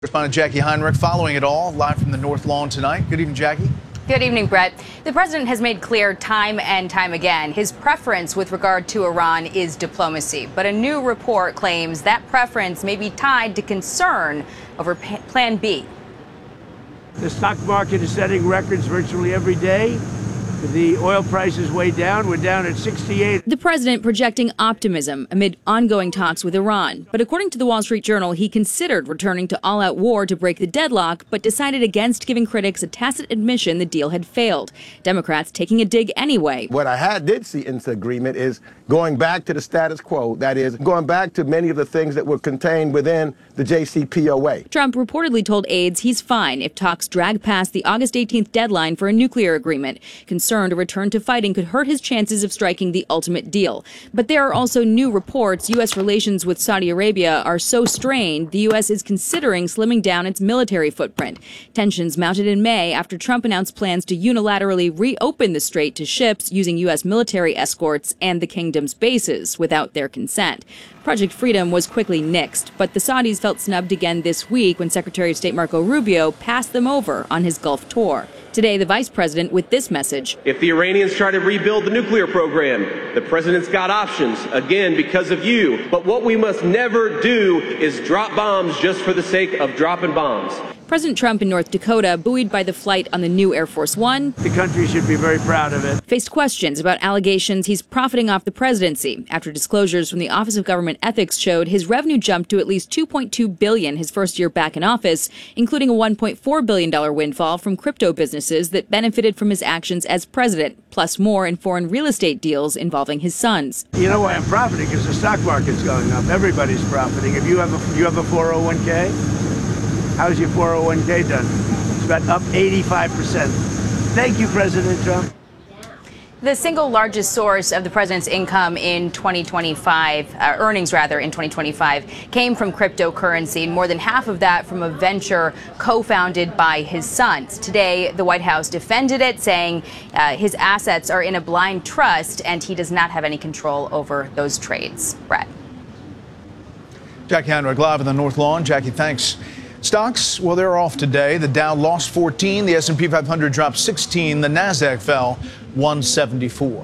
Correspondent Jackie Heinrich following it all live from the North Lawn tonight. Good evening, Jackie. Good evening, Brett. The president has made clear time and time again his preference with regard to Iran is diplomacy. But a new report claims that preference may be tied to concern over Plan B. The stock market is setting records virtually every day. The oil price is way down. We're down at 68. The president projecting optimism amid ongoing talks with Iran. But according to the Wall Street Journal, he considered returning to all-out war to break the deadlock, but decided against giving critics a tacit admission the deal had failed. Democrats taking a dig anyway. What I did see in this agreement is going back to the status quo. That is, going back to many of the things that were contained within the JCPOA. Trump reportedly told aides he's fine if talks drag past the August 18th deadline for a nuclear agreement. Concerned a return to fighting could hurt his chances of striking the ultimate deal. But there are also new reports U.S. relations with Saudi Arabia are so strained the U.S. is considering slimming down its military footprint. Tensions mounted in May after Trump announced plans to unilaterally reopen the strait to ships using U.S. military escorts and the kingdom's bases without their consent. Project Freedom was quickly nixed, but the Saudis felt snubbed again this week when Secretary of State Marco Rubio passed them over on his Gulf tour. Today, the vice president with this message. If the Iranians try to rebuild the nuclear program, the president's got options, again, because of you. But what we must never do is drop bombs just for the sake of dropping bombs. President Trump in North Dakota, buoyed by the flight on the new Air Force One. The country should be very proud of it. Faced questions about allegations he's profiting off the presidency after disclosures from the Office of Government Ethics showed his revenue jumped to at least $2.2 billion his first year back in office, including a $1.4 billion windfall from crypto businesses that benefited from his actions as president, plus more in foreign real estate deals involving his sons. You know why I'm profiting? Because the stock market's going up. Everybody's profiting. If you have a 401k, how's your 401k done? It's about up 85%. Thank you, President Trump. The single largest source of the president's income in 2025, earnings rather, in 2025, came from cryptocurrency, more than half of that from a venture co-founded by his sons. Today, the White House defended it, saying his assets are in a blind trust and he does not have any control over those trades. Brett. Jackie Heinrich live on the North Lawn. Jackie, thanks. Stocks, well, they're off today. The Dow lost 14, the S&P 500 dropped 16, the Nasdaq fell 174.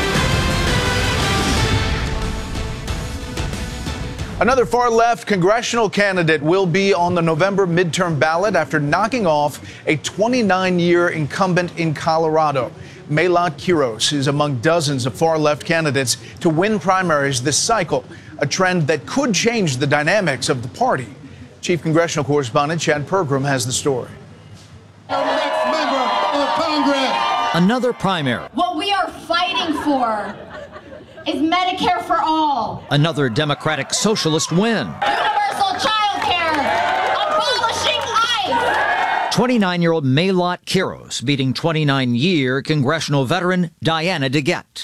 Another far-left congressional candidate will be on the November midterm ballot after knocking off a 29-year incumbent in Colorado. Melat Quiros is among dozens of far-left candidates to win primaries this cycle, a trend that could change the dynamics of the party. Chief Congressional Correspondent Chad Pergram has the story. Next member of Congress. Another primary. What we are fighting for is Medicare for all. Another Democratic Socialist win. Universal child care. Abolishing ICE. 29-year-old Melat Quiros beating 29-year congressional veteran Diana DeGette.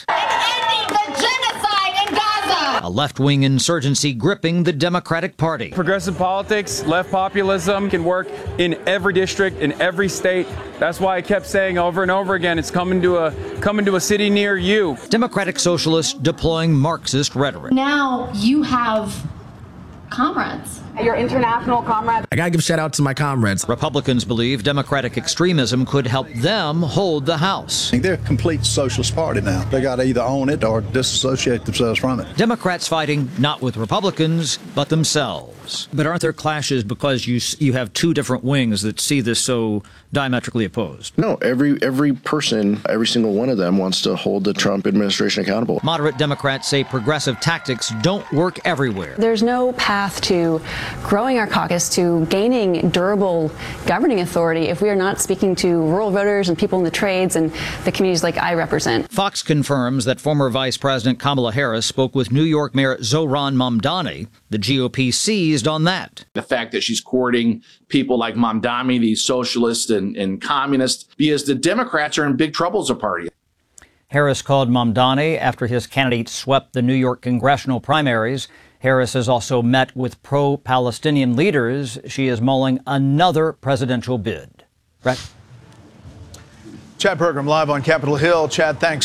A left-wing insurgency gripping the Democratic Party. Progressive politics, left populism can work in every district, in every state. That's why I kept saying over and over again, it's coming to a city near you. Democratic socialists deploying Marxist rhetoric. Now you have comrades. Your international comrades. I gotta give a shout out to my comrades. Republicans believe Democratic extremism could help them hold the House. They're a complete socialist party now. They got to either own it or disassociate themselves from it. Democrats fighting not with Republicans, but themselves. But aren't there clashes because you have two different wings that see this so diametrically opposed? No, every person, every single one of them wants to hold the Trump administration accountable. Moderate Democrats say progressive tactics don't work everywhere. There's no path to growing our caucus, to gaining durable governing authority if we are not speaking to rural voters and people in the trades and the communities like I represent. Fox confirms that former Vice President Kamala Harris spoke with New York Mayor Zohran Mamdani. The GOP seized on that. The fact that she's courting people like Mamdani, these socialists and communists, because the Democrats are in big trouble as a party. Harris called Mamdani after his candidate swept the New York congressional primaries. Harris has also met with pro-Palestinian leaders. She is mulling another presidential bid. Brett? Chad Pergram live on Capitol Hill. Chad, thanks.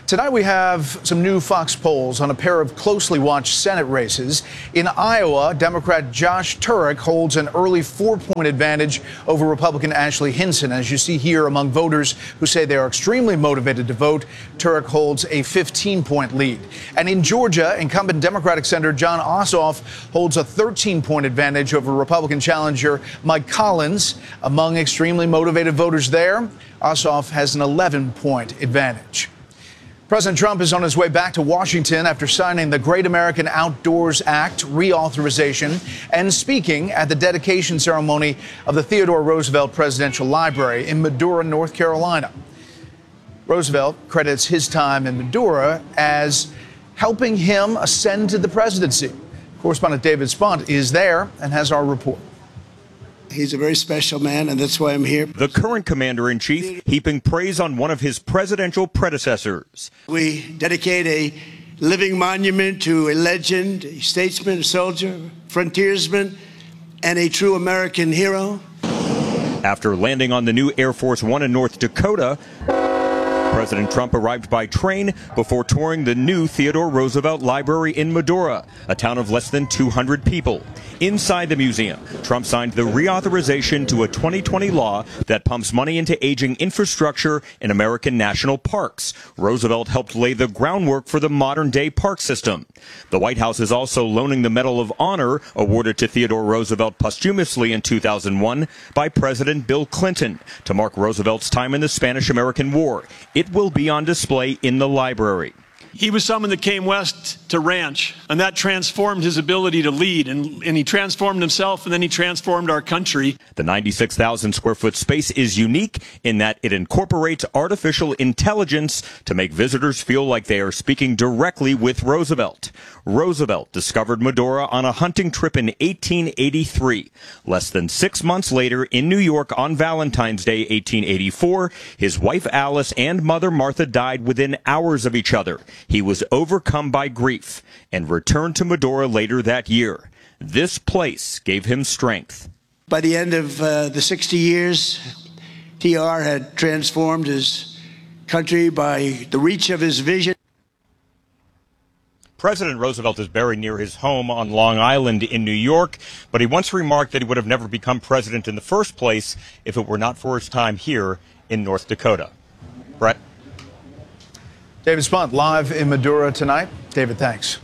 Tonight we have some new Fox polls on a pair of closely watched Senate races. In Iowa, Democrat Josh Turek holds an early 4-point advantage over Republican Ashley Hinson. As you see here, among voters who say they are extremely motivated to vote, Turek holds a 15-point lead. And in Georgia, incumbent Democratic Senator Jon Ossoff holds a 13-point advantage over Republican challenger Mike Collins. Among extremely motivated voters there, Ossoff has an 11-point advantage. President Trump is on his way back to Washington after signing the Great American Outdoors Act reauthorization and speaking at the dedication ceremony of the Theodore Roosevelt Presidential Library in Medora, North Carolina. Roosevelt credits his time in Medora as helping him ascend to the presidency. Correspondent David Spunt is there and has our report. He's a very special man, and that's why I'm here. The current commander-in-chief heaping praise on one of his presidential predecessors. We dedicate a living monument to a legend, a statesman, a soldier, frontiersman, and a true American hero. After landing on the new Air Force One in North Dakota, President Trump arrived by train before touring the new Theodore Roosevelt Library in Medora, a town of less than 200 people. Inside the museum, Trump signed the reauthorization to a 2020 law that pumps money into aging infrastructure in American national parks. Roosevelt helped lay the groundwork for the modern-day park system. The White House is also loaning the Medal of Honor, awarded to Theodore Roosevelt posthumously in 2001 by President Bill Clinton, to mark Roosevelt's time in the Spanish-American War. It will be on display in the library. He was someone that came west to ranch, and that transformed his ability to lead, and he transformed himself, and then he transformed our country. The 96,000 square foot space is unique in that it incorporates artificial intelligence to make visitors feel like they are speaking directly with Roosevelt. Roosevelt discovered Medora on a hunting trip in 1883. Less than 6 months later, in New York on Valentine's Day 1884, his wife Alice and mother Martha died within hours of each other. He was overcome by grief and returned to Medora later that year. This place gave him strength. By the end of the 60 years, TR had transformed his country by the reach of his vision. President Roosevelt is buried near his home on Long Island in New York, but he once remarked that he would have never become president in the first place if it were not for his time here in North Dakota. Brett? David Spunt live in Medora tonight. David, thanks.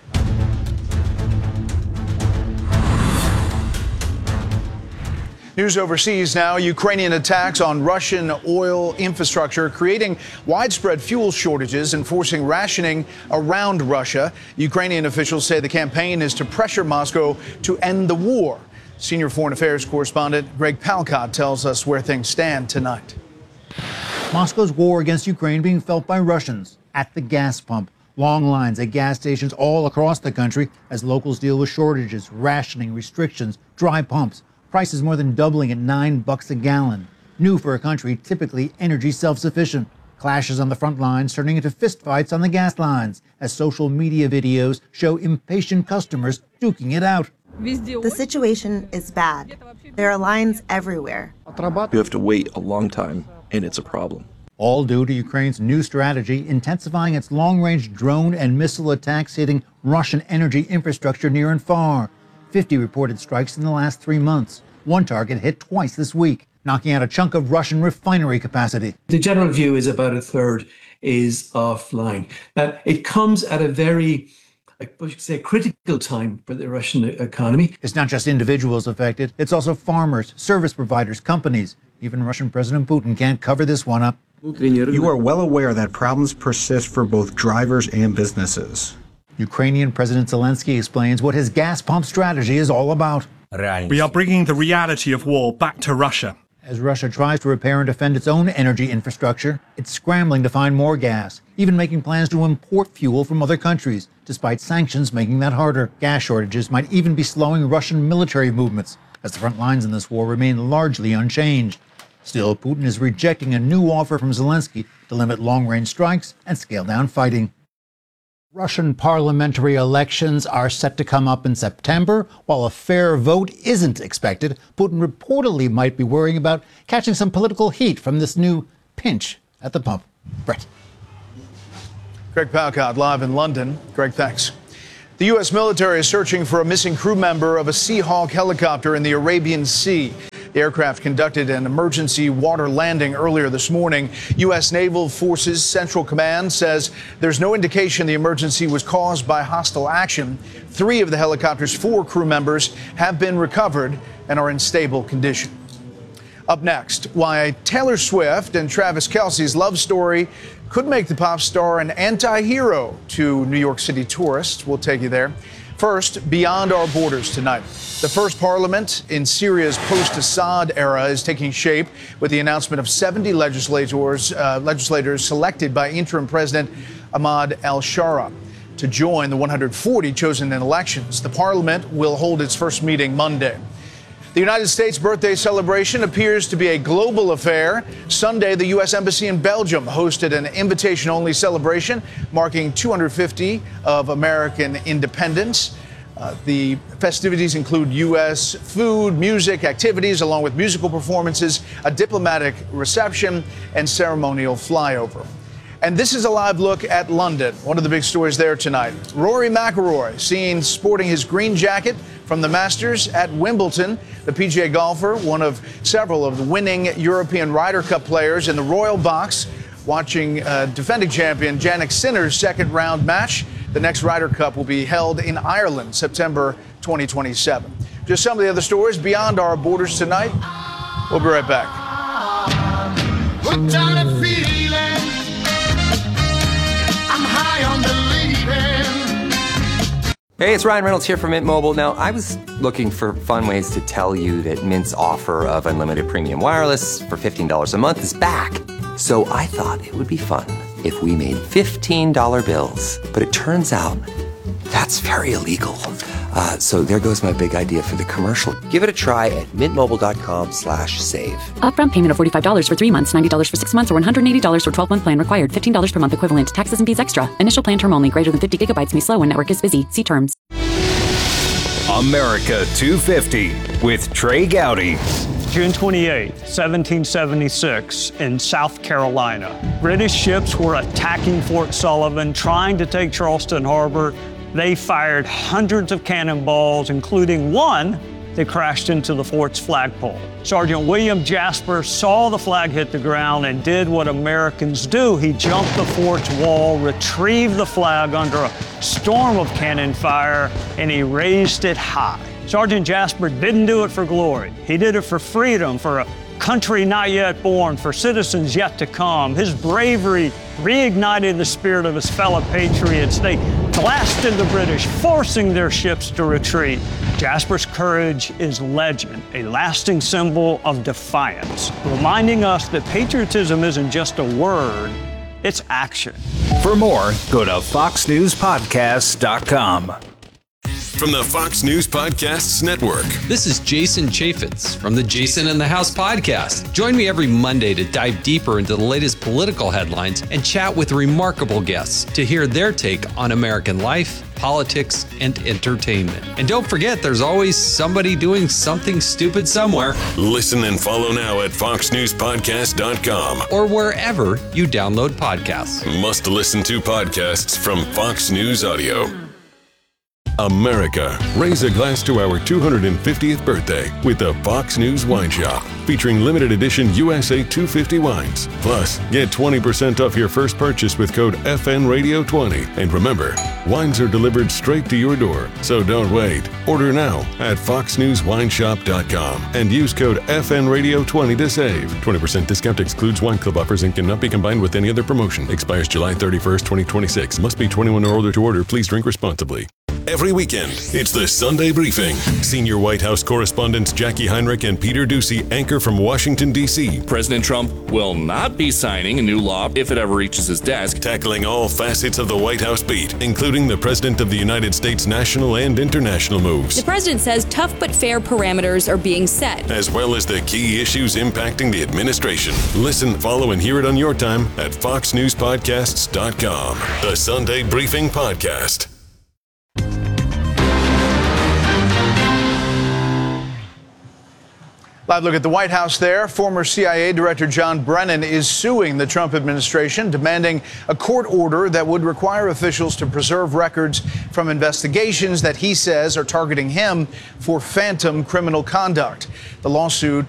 News overseas now. Ukrainian attacks on Russian oil infrastructure, creating widespread fuel shortages and forcing rationing around Russia. Ukrainian officials say the campaign is to pressure Moscow to end the war. Senior foreign affairs correspondent Greg Palcott tells us where things stand tonight. Moscow's war against Ukraine being felt by Russians at the gas pump. Long lines at gas stations all across the country as locals deal with shortages, rationing, restrictions, dry pumps. Prices more than doubling at $9 a gallon. New for a country typically energy self-sufficient. Clashes on the front lines turning into fistfights on the gas lines as social media videos show impatient customers duking it out. The situation is bad. There are lines everywhere. You have to wait a long time, and it's a problem. All due to Ukraine's new strategy, intensifying its long-range drone and missile attacks hitting Russian energy infrastructure near and far. 50 reported strikes in the last 3 months. One target hit twice this week, knocking out a chunk of Russian refinery capacity. The general view is about a third is offline. It comes at a very, I should say, critical time for the Russian economy. It's not just individuals affected, it's also farmers, service providers, companies. Even Russian President Putin can't cover this one up. You are well aware that problems persist for both drivers and businesses. Ukrainian President Zelensky explains what his gas pump strategy is all about. We are bringing the reality of war back to Russia. As Russia tries to repair and defend its own energy infrastructure, it's scrambling to find more gas, even making plans to import fuel from other countries, despite sanctions making that harder. Gas shortages might even be slowing Russian military movements, as the front lines in this war remain largely unchanged. Still, Putin is rejecting a new offer from Zelensky to limit long-range strikes and scale down fighting. Russian parliamentary elections are set to come up in September. While a fair vote isn't expected, Putin reportedly might be worrying about catching some political heat from this new pinch at the pump. Brett. Greg Palcott live in London. Greg, thanks. The U.S. military is searching for a missing crew member of a Seahawk helicopter in the Arabian Sea. The aircraft conducted an emergency water landing earlier this morning. U.S. Naval Forces Central Command says there's no indication the emergency was caused by hostile action. 3 of the helicopter's 4 crew members have been recovered and are in stable condition. Up next, why Taylor Swift and Travis Kelce's love story could make the pop star an anti-hero to New York City tourists. We'll take you there. First, beyond our borders tonight. The first parliament in Syria's post-Assad era is taking shape with the announcement of 70 legislators selected by interim President Ahmad al-Shara to join the 140 chosen in elections. The parliament will hold its first meeting Monday. The United States birthday celebration appears to be a global affair. Sunday, the U.S. Embassy in Belgium hosted an invitation-only celebration marking 250 of American independence. The festivities include U.S. food, music, activities, along with musical performances, a diplomatic reception, and ceremonial flyover. And this is a live look at London. One of the big stories there tonight. Rory McIlroy seen sporting his green jacket from the Masters at Wimbledon. The PGA golfer, one of several of the winning European Ryder Cup players in the Royal Box, watching defending champion Jannik Sinner's second round match. The next Ryder Cup will be held in Ireland, September 2027. Just some of the other stories beyond our borders tonight. We'll be right back. What kind of feeling? I'm high on believing. Hey, it's Ryan Reynolds here from Mint Mobile. Now, I was looking for fun ways to tell you that Mint's offer of unlimited premium wireless for $15 a month is back. So I thought it would be fun if we made $15 bills. But it turns out that's very illegal. So there goes my big idea for the commercial. Give it a try at mintmobile.com/save. Upfront payment of $45 for 3 months, $90 for 6 months, or $180 for 12-month plan required. $15 per month equivalent. Taxes and fees extra. Initial plan term only. Greater than 50 gigabytes may slow when network is busy. See terms. America 250 with Trey Gowdy. June 28, 1776, in South Carolina. British ships were attacking Fort Sullivan, trying to take Charleston Harbor. They fired hundreds of cannonballs, including one that crashed into the fort's flagpole. Sergeant William Jasper saw the flag hit the ground and did what Americans do. He jumped the fort's wall, retrieved the flag under a storm of cannon fire, and he raised it high. Sergeant Jasper didn't do it for glory. He did it for freedom, for a country not yet born, for citizens yet to come. His bravery reignited the spirit of his fellow patriots. They blasted the British, forcing their ships to retreat. Jasper's courage is legend, a lasting symbol of defiance, reminding us that patriotism isn't just a word, it's action. For more, go to foxnewspodcast.com. From the Fox News Podcasts Network. This is Jason Chaffetz from the Jason in the House podcast. Join me every Monday to dive deeper into the latest political headlines and chat with remarkable guests to hear their take on American life, politics, and entertainment. And don't forget, there's always somebody doing something stupid somewhere. Listen and follow now at foxnewspodcast.com or wherever you download podcasts. Must listen to podcasts from Fox News Audio. America, raise a glass to our 250th birthday with the Fox News Wine Shop, featuring limited edition USA 250 wines. Plus, get 20% off your first purchase with code FNRadio20. And remember, wines are delivered straight to your door, so don't wait. Order now at foxnewswineshop.com and use code FNRadio20 to save. 20% discount excludes wine club offers and cannot be combined with any other promotion. Expires July 31st, 2026. Must be 21 or older to order. Please drink responsibly. Every weekend, it's the Sunday Briefing. Senior White House correspondents Jackie Heinrich and Peter Doocy anchor from Washington, D.C. President Trump will not be signing a new law if it ever reaches his desk. Tackling all facets of the White House beat, including the President of the United States' national and international moves. The president says tough but fair parameters are being set, as well as the key issues impacting the administration. Listen, follow, and hear it on your time at foxnewspodcasts.com. The Sunday Briefing Podcast. Live look at the White House there. Former CIA Director John Brennan is suing the Trump administration, demanding a court order that would require officials to preserve records from investigations that he says are targeting him for phantom criminal conduct. The lawsuit